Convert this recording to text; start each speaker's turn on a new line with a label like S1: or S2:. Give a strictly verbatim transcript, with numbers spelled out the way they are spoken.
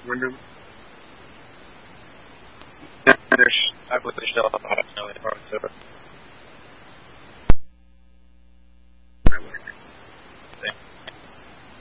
S1: Wyndham.
S2: There's, I believe there's still a lot of snow in